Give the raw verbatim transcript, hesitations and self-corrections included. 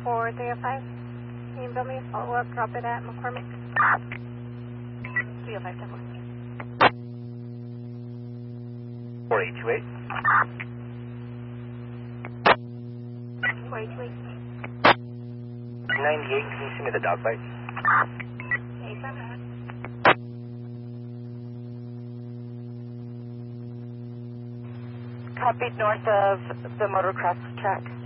for three oh five. Can you build me a follow-up, drop it at McCormick? three oh five, ten four. four eight two eight. four eight two eight. ninety-eight, can you send me the dog bite? eight seven. Copied north of the motocross track.